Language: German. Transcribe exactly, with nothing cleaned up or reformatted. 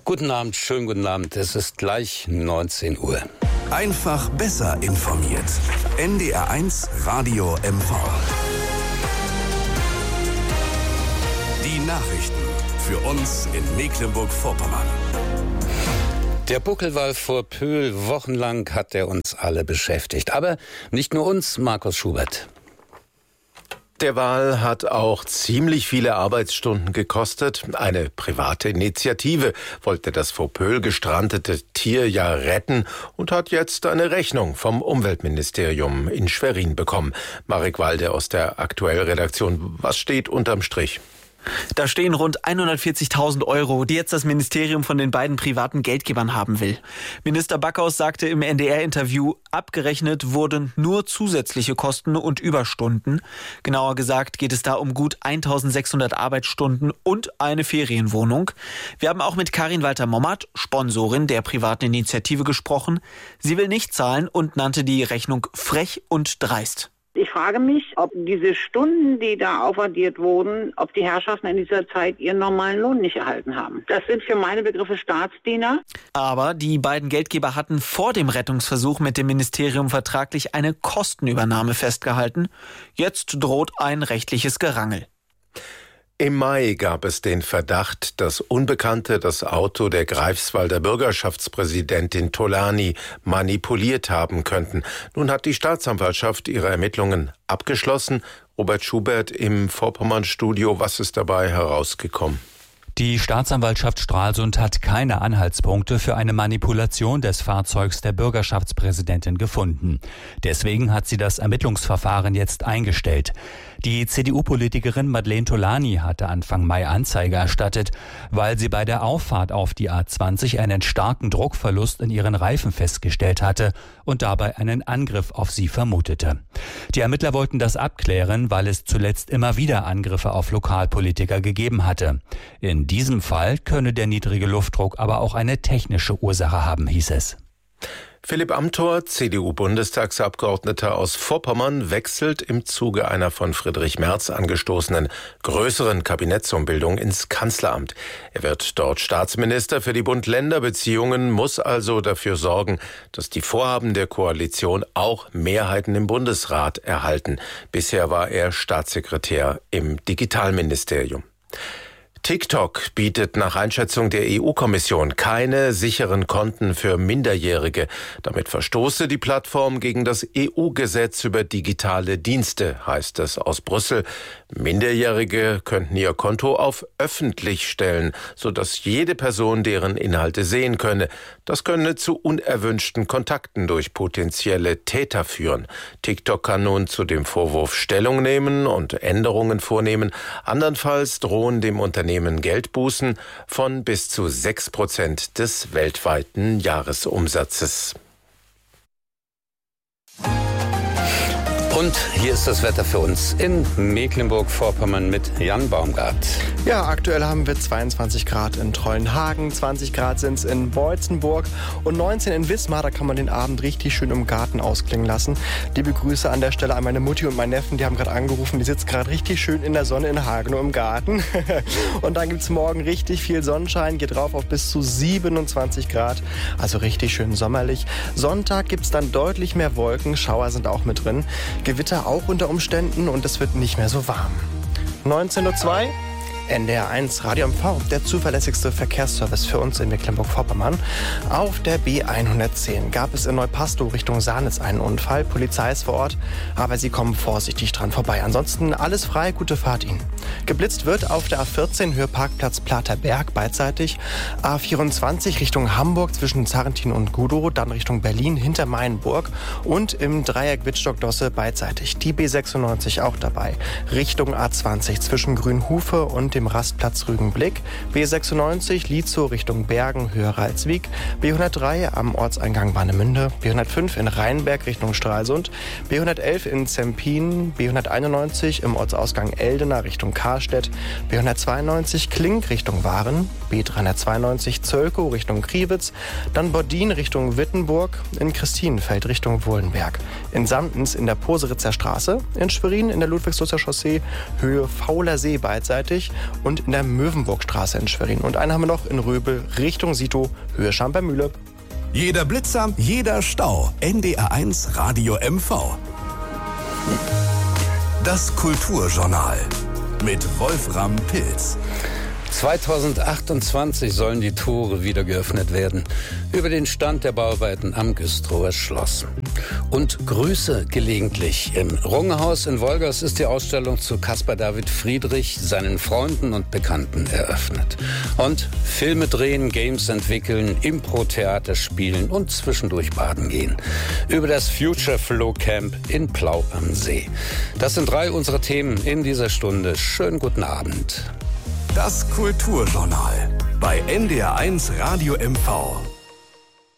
Guten Abend, schönen guten Abend. Es ist gleich neunzehn Uhr. Einfach besser informiert. N D R eins Radio M V. Die Nachrichten für uns in Mecklenburg-Vorpommern. Der Buckelwal vor Pöhl, wochenlang hat er uns alle beschäftigt. Aber nicht nur uns, Markus Schubert. Der Wal hat auch ziemlich viele Arbeitsstunden gekostet. Eine private Initiative wollte das vor Pöhl gestrandete Tier ja retten und hat jetzt eine Rechnung vom Umweltministerium in Schwerin bekommen. Marek Walde aus der Aktuell-Redaktion. Was steht unterm Strich? Da stehen rund hundertvierzigtausend Euro, die jetzt das Ministerium von den beiden privaten Geldgebern haben will. Minister Backhaus sagte im N D R-Interview, abgerechnet wurden nur zusätzliche Kosten und Überstunden. Genauer gesagt geht es da um gut eintausendsechshundert Arbeitsstunden und eine Ferienwohnung. Wir haben auch mit Karin Walter-Mommert, Sponsorin der privaten Initiative, gesprochen. Sie will nicht zahlen und nannte die Rechnung frech und dreist. Ich frage mich, ob diese Stunden, die da aufaddiert wurden, ob die Herrschaften in dieser Zeit ihren normalen Lohn nicht erhalten haben. Das sind für meine Begriffe Staatsdiener. Aber die beiden Geldgeber hatten vor dem Rettungsversuch mit dem Ministerium vertraglich eine Kostenübernahme festgehalten. Jetzt droht ein rechtliches Gerangel. Im Mai gab es den Verdacht, dass Unbekannte das Auto der Greifswalder Bürgerschaftspräsidentin Tolani manipuliert haben könnten. Nun hat die Staatsanwaltschaft ihre Ermittlungen abgeschlossen. Robert Schubert im Vorpommern-Studio. Was ist dabei herausgekommen? Die Staatsanwaltschaft Stralsund hat keine Anhaltspunkte für eine Manipulation des Fahrzeugs der Bürgerschaftspräsidentin gefunden. Deswegen hat sie das Ermittlungsverfahren jetzt eingestellt. Die C D U-Politikerin Madeleine Tolani hatte Anfang Mai Anzeige erstattet, weil sie bei der Auffahrt auf die A zwanzig einen starken Druckverlust in ihren Reifen festgestellt hatte und dabei einen Angriff auf sie vermutete. Die Ermittler wollten das abklären, weil es zuletzt immer wieder Angriffe auf Lokalpolitiker gegeben hatte. In diesem Fall könne der niedrige Luftdruck aber auch eine technische Ursache haben, hieß es. Philipp Amthor, C D U-Bundestagsabgeordneter aus Vorpommern, wechselt im Zuge einer von Friedrich Merz angestoßenen größeren Kabinettsumbildung ins Kanzleramt. Er wird dort Staatsminister für die Bund-Länder-Beziehungen, muss also dafür sorgen, dass die Vorhaben der Koalition auch Mehrheiten im Bundesrat erhalten. Bisher war er Staatssekretär im Digitalministerium. TikTok bietet nach Einschätzung der E U-Kommission keine sicheren Konten für Minderjährige. Damit verstoße die Plattform gegen das E U-Gesetz über digitale Dienste, heißt es aus Brüssel. Minderjährige könnten ihr Konto auf öffentlich stellen, sodass jede Person deren Inhalte sehen könne. Das könne zu unerwünschten Kontakten durch potenzielle Täter führen. TikTok kann nun zu dem Vorwurf Stellung nehmen und Änderungen vornehmen. Andernfalls drohen dem Unternehmen Geldbußen von bis zu sechs Prozent des weltweiten Jahresumsatzes. Und hier ist das Wetter für uns in Mecklenburg-Vorpommern mit Jan Baumgart. Ja, aktuell haben wir zweiundzwanzig Grad in Trollenhagen, zwanzig Grad sind es in Beutzenburg und neunzehn in Wismar. Da kann man den Abend richtig schön im Garten ausklingen lassen. Liebe Grüße an der Stelle an meine Mutti und meinen Neffen, die haben gerade angerufen. Die sitzen gerade richtig schön in der Sonne in Hagenow im Garten. Und dann gibt es morgen richtig viel Sonnenschein, geht rauf auf bis zu siebenundzwanzig Grad. Also richtig schön sommerlich. Sonntag gibt es dann deutlich mehr Wolken, Schauer sind auch mit drin. Gewitter auch unter Umständen und es wird nicht mehr so warm. neunzehn Uhr zwei, N D R eins Radio M V, der zuverlässigste Verkehrsservice für uns in Mecklenburg-Vorpommern. Auf der B hundertzehn gab es in Neupastow Richtung Sahnitz einen Unfall. Polizei ist vor Ort, aber Sie kommen vorsichtig dran vorbei. Ansonsten alles frei, gute Fahrt Ihnen. Geblitzt wird auf der A vierzehn Höhe Parkplatz Platerberg beidseitig. A vierundzwanzig Richtung Hamburg zwischen Zarrentin und Gudow, dann Richtung Berlin hinter Mainburg und im Dreieck Wittstock-Dosse beidseitig. Die B sechsundneunzig auch dabei. Richtung A zwanzig zwischen Grünhufe und dem Rastplatz Rügenblick, B sechsundneunzig Lietzow Richtung Bergen, höher Ralswiek, B hundertdrei am Ortseingang Warnemünde, B hundertfünf in Rheinberg Richtung Stralsund, B hundertelf in Zempin, B hunderteinundneunzig im Ortsausgang Eldena Richtung Karstedt, B hundertzweiundneunzig Klink Richtung Waren, B dreihundertzweiundneunzig Zölkow Richtung Kriwitz, dann Bodin Richtung Wittenburg, in Christinenfeld Richtung Wohlenberg, in Sandens in der Poseritzer Straße, in Schwerin in der Ludwigslotzer Chaussee, Höhe Fauler See beidseitig, und in der Möwenburgstraße in Schwerin. Und einen haben wir noch in Röbel Richtung Sito, Höhe Schampermühle. Jeder Blitzer, jeder Stau. N D R eins Radio M V. Das Kulturjournal mit Wolfram Pilz. zweitausendachtundzwanzig sollen die Tore wieder geöffnet werden. Über den Stand der Bauarbeiten am Güstrower Schloss. Und Grüße gelegentlich. Im Rungehaus in Wolgast ist die Ausstellung zu Caspar David Friedrich, seinen Freunden und Bekannten eröffnet. Und Filme drehen, Games entwickeln, Impro-Theater spielen und zwischendurch baden gehen. Über das Future Flow Camp in Plau am See. Das sind drei unserer Themen in dieser Stunde. Schönen guten Abend. Das Kulturjournal bei N D R eins Radio M V.